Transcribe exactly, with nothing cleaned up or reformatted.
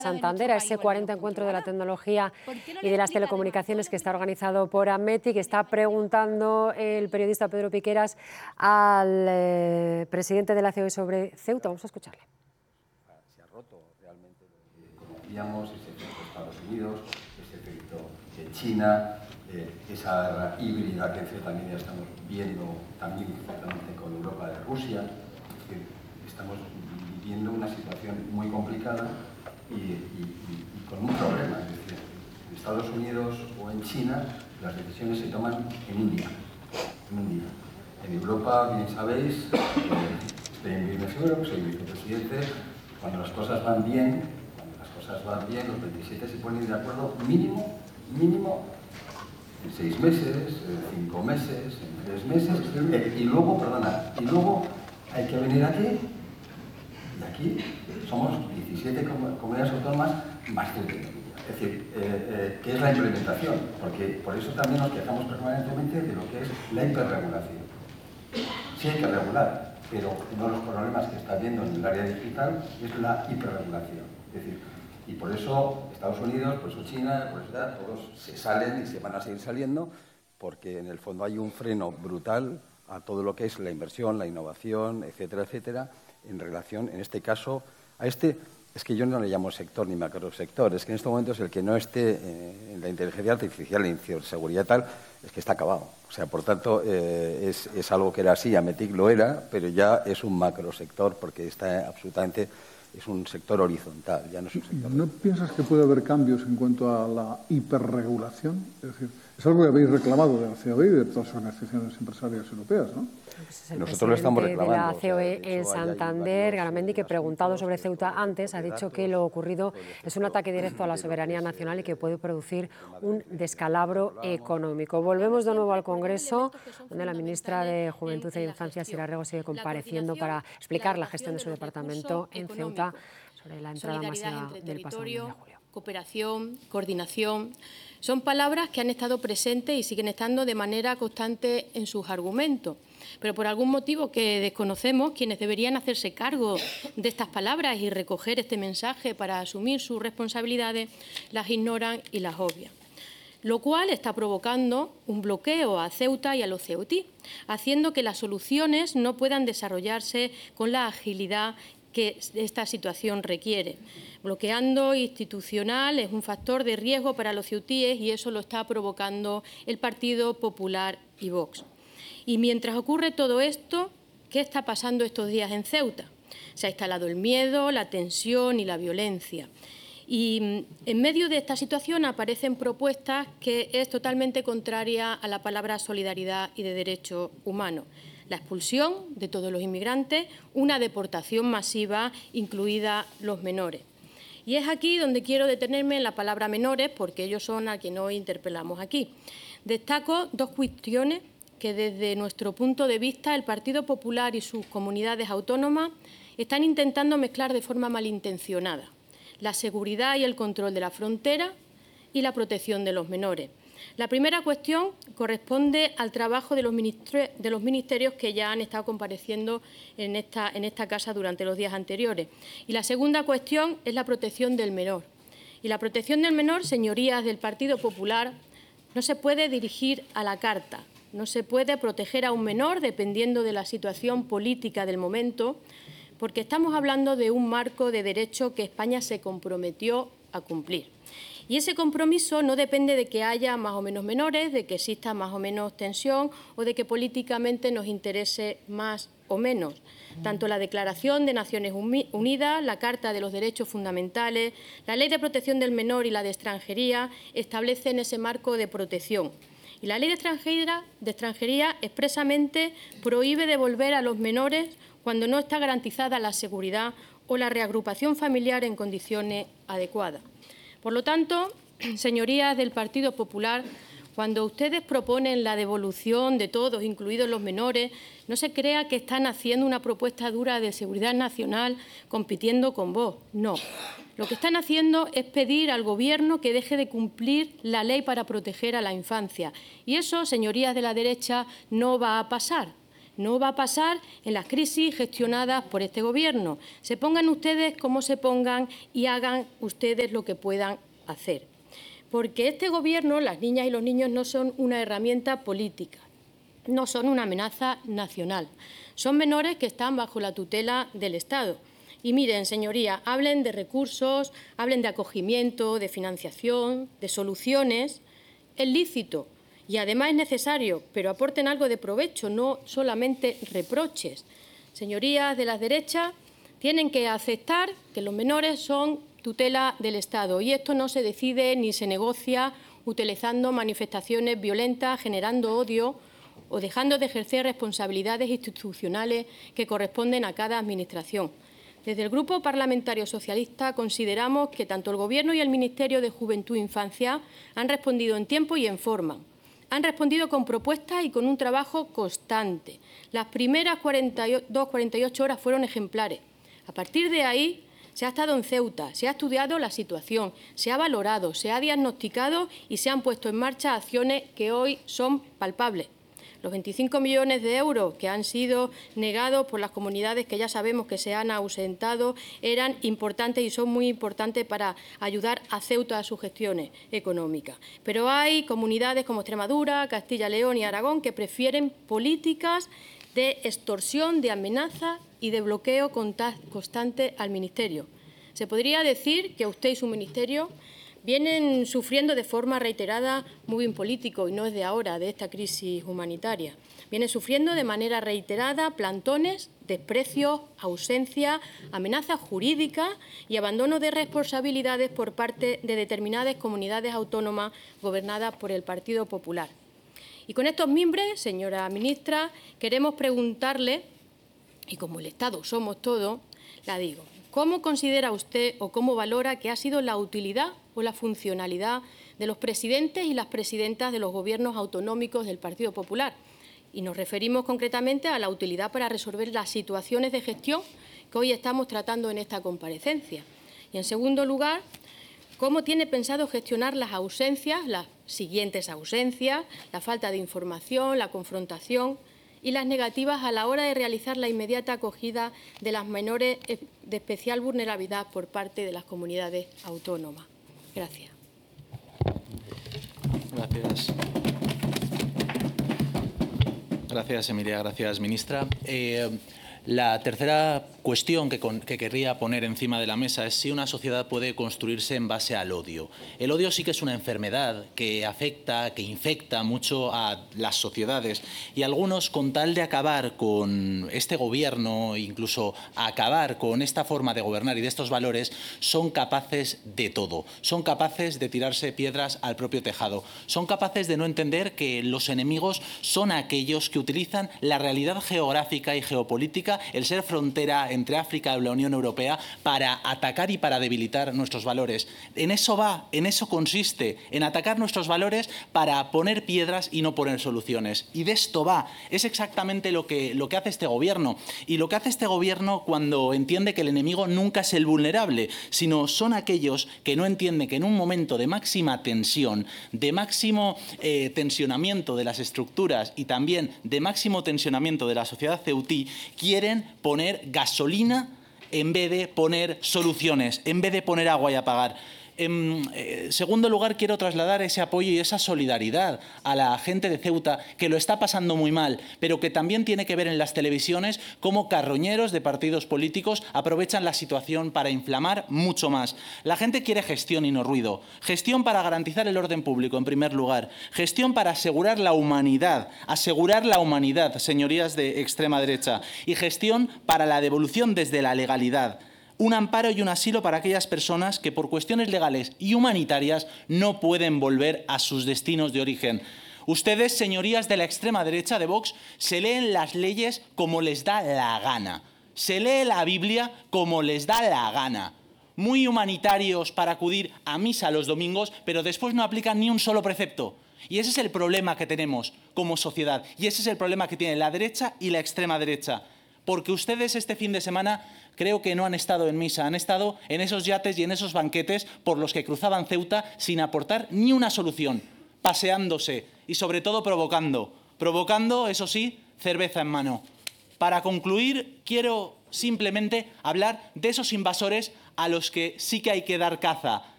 Santander, a ese cuarenta encuentro de la tecnología y de las telecomunicaciones que está organizado por Ametic, que está preguntando el periodista Pedro Piqueras al eh, presidente de la C O E sobre Ceuta. Vamos a escucharle. Se ha roto realmente lo que conocíamos, ese efecto de Estados Unidos, ese efecto de China, eh, esa guerra híbrida que en cierta medida estamos viendo también ciertamente con Europa de Rusia. Es decir, estamos viviendo una situación muy complicada y, y, y, y con un problema. Es decir, en Estados Unidos o en China las decisiones se toman en un día. En un día. En Europa, bien sabéis, eh, estoy en Business Europe, soy vicepresidente. Cuando las cosas van bien, cuando las cosas van bien, los veintisiete se ponen de acuerdo mínimo, mínimo, en seis meses, en cinco meses, en tres meses, eh, y luego, perdona, y luego hay que venir aquí, y aquí somos diecisiete comunidades autónomas más Ceuta y Melilla. Es decir, eh, eh, ¿qué es la implementación? Porque por eso también nos quejamos permanentemente de lo que es la hiperregulación. Sí hay que regular, pero uno de los problemas que está habiendo en el área digital es la hiperregulación. Es decir, y por eso Estados Unidos, por eso China, por eso ya, todos se salen y se van a seguir saliendo, porque en el fondo hay un freno brutal a todo lo que es la inversión, la innovación, etcétera, etcétera, en relación, en este caso, a este, es que yo no le llamo sector ni macrosector, es que en este momento es el que no esté eh, en la inteligencia artificial, en ciberseguridad tal, es que está acabado. O sea, por tanto, eh, es, es algo que era así, Ametic lo era, pero ya es un macrosector porque está absolutamente, es un sector horizontal, ya no es un sector. ¿No piensas que puede haber cambios en cuanto a la hiperregulación? Es decir, es algo que habéis reclamado de la C O E y de todas las organizaciones empresarias europeas, ¿no? Pues Nosotros lo estamos reclamando. De la C O E o sea, de en hecho, Santander, Garamendi, que preguntado sobre Ceuta antes, ha dicho que lo ocurrido es un ataque directo a la soberanía nacional y que puede producir un descalabro económico. Volvemos de nuevo al Congreso, donde la ministra de Juventud e Infancia, Sira Rego, sigue compareciendo para explicar la gestión de su departamento en Ceuta sobre la entrada masiva del pasado mes de julio. Cooperación, coordinación, son palabras que han estado presentes y siguen estando de manera constante en sus argumentos. Pero por algún motivo que desconocemos, quienes deberían hacerse cargo de estas palabras y recoger este mensaje para asumir sus responsabilidades, las ignoran y las obvian. Lo cual está provocando un bloqueo a Ceuta y a los ceutí, haciendo que las soluciones no puedan desarrollarse con la agilidad que esta situación requiere. Bloqueando institucional es un factor de riesgo para los ceutíes y eso lo está provocando el Partido Popular y Vox. Y mientras ocurre todo esto, ¿qué está pasando estos días en Ceuta? Se ha instalado el miedo, la tensión y la violencia. Y en medio de esta situación aparecen propuestas que es totalmente contraria a la palabra solidaridad y de derechos humanos. La expulsión de todos los inmigrantes, una deportación masiva, incluida los menores. Y es aquí donde quiero detenerme en la palabra menores, porque ellos son a quienes hoy interpelamos aquí. Destaco dos cuestiones que desde nuestro punto de vista el Partido Popular y sus comunidades autónomas están intentando mezclar de forma malintencionada: la seguridad y el control de la frontera y la protección de los menores. La primera cuestión corresponde al trabajo de los, de los ministerios que ya han estado compareciendo en esta, en esta casa durante los días anteriores. Y la segunda cuestión es la protección del menor. Y la protección del menor, señorías del Partido Popular, no se puede dirigir a la carta. No se puede proteger a un menor dependiendo de la situación política del momento, porque estamos hablando de un marco de derecho que España se comprometió a cumplir. Y ese compromiso no depende de que haya más o menos menores, de que exista más o menos tensión o de que políticamente nos interese más o menos. Tanto la Declaración de Naciones Unidas, la Carta de los Derechos Fundamentales, la Ley de Protección del Menor y la de Extranjería establecen ese marco de protección. Y la Ley de Extranjería, de Extranjería expresamente prohíbe devolver a los menores cuando no está garantizada la seguridad o la reagrupación familiar en condiciones adecuadas. Por lo tanto, señorías del Partido Popular, cuando ustedes proponen la devolución de todos, incluidos los menores, no se crea que están haciendo una propuesta dura de seguridad nacional compitiendo con vos. No. Lo que están haciendo es pedir al Gobierno que deje de cumplir la ley para proteger a la infancia. Y eso, señorías de la derecha, no va a pasar. no va a pasar en las crisis gestionadas por este Gobierno. Se pongan ustedes como se pongan y hagan ustedes lo que puedan hacer. Porque este Gobierno, las niñas y los niños, no son una herramienta política, no son una amenaza nacional. Son menores que están bajo la tutela del Estado. Y miren, señorías, hablen de recursos, hablen de acogimiento, de financiación, de soluciones. Es lícito y además es necesario, pero aporten algo de provecho, no solamente reproches. Señorías de las derechas, tienen que aceptar que los menores son tutela del Estado y esto no se decide ni se negocia utilizando manifestaciones violentas, generando odio o dejando de ejercer responsabilidades institucionales que corresponden a cada administración. Desde el Grupo Parlamentario Socialista consideramos que tanto el Gobierno y el Ministerio de Juventud e Infancia han respondido en tiempo y en forma. Han respondido con propuestas y con un trabajo constante. Las primeras cuarenta y dos a cuarenta y ocho horas fueron ejemplares. A partir de ahí se ha estado en Ceuta, se ha estudiado la situación, se ha valorado, se ha diagnosticado y se han puesto en marcha acciones que hoy son palpables. Los veinticinco millones de euros que han sido negados por las comunidades que ya sabemos que se han ausentado eran importantes y son muy importantes para ayudar a Ceuta a sus gestiones económicas. Pero hay comunidades como Extremadura, Castilla y León y Aragón que prefieren políticas de extorsión, de amenaza y de bloqueo constante al Ministerio. Se podría decir que usted y su Ministerio vienen sufriendo de forma reiterada moving político, y no es de ahora, de esta crisis humanitaria. Vienen sufriendo de manera reiterada plantones, desprecios, ausencia, amenazas jurídicas y abandono de responsabilidades por parte de determinadas comunidades autónomas gobernadas por el Partido Popular. Y con estos mimbres, señora ministra, queremos preguntarle, y como el Estado somos todos, la digo, ¿cómo considera usted o cómo valora que ha sido la utilidad o la funcionalidad de los presidentes y las presidentas de los gobiernos autonómicos del Partido Popular? Y nos referimos concretamente a la utilidad para resolver las situaciones de gestión que hoy estamos tratando en esta comparecencia. Y, en segundo lugar, ¿cómo tiene pensado gestionar las ausencias, las siguientes ausencias, la falta de información, la confrontación y las negativas a la hora de realizar la inmediata acogida de las menores de especial vulnerabilidad por parte de las comunidades autónomas? Gracias. Gracias. Gracias, Emilia. Gracias, ministra. Eh, la tercera cuestión que, con, que querría poner encima de la mesa es si una sociedad puede construirse en base al odio. El odio sí que es una enfermedad que afecta, que infecta mucho a las sociedades y algunos, con tal de acabar con este gobierno, incluso acabar con esta forma de gobernar y de estos valores, son capaces de todo. Son capaces de tirarse piedras al propio tejado. Son capaces de no entender que los enemigos son aquellos que utilizan la realidad geográfica y geopolítica, el ser frontera entre África y la Unión Europea, para atacar y para debilitar nuestros valores. En eso va, en eso consiste, en atacar nuestros valores para poner piedras y no poner soluciones. Y de esto va, es exactamente lo que, lo que hace este gobierno. Y lo que hace este gobierno cuando entiende que el enemigo nunca es el vulnerable, sino son aquellos que no entienden que en un momento de máxima tensión, de máximo eh, tensionamiento de las estructuras y también de máximo tensionamiento de la sociedad ceutí, quieren poner gasolina en vez de poner soluciones, en vez de poner agua y apagar. En eh, segundo lugar, quiero trasladar ese apoyo y esa solidaridad a la gente de Ceuta que lo está pasando muy mal, pero que también tiene que ver en las televisiones cómo carroñeros de partidos políticos aprovechan la situación para inflamar mucho más. La gente quiere gestión y no ruido. Gestión para garantizar el orden público, en primer lugar. Gestión para asegurar la humanidad, asegurar la humanidad, señorías de extrema derecha. Y gestión para la devolución desde la legalidad. Un amparo y un asilo para aquellas personas que por cuestiones legales y humanitarias no pueden volver a sus destinos de origen. Ustedes, señorías de la extrema derecha de Vox, se leen las leyes como les da la gana. Se lee la Biblia como les da la gana. Muy humanitarios para acudir a misa los domingos, pero después no aplican ni un solo precepto. Y ese es el problema que tenemos como sociedad. Y ese es el problema que tiene la derecha y la extrema derecha. Porque ustedes este fin de semana creo que no han estado en misa, han estado en esos yates y en esos banquetes por los que cruzaban Ceuta sin aportar ni una solución, paseándose y sobre todo provocando, provocando, eso sí, cerveza en mano. Para concluir, quiero simplemente hablar de esos invasores a los que sí que hay que dar caza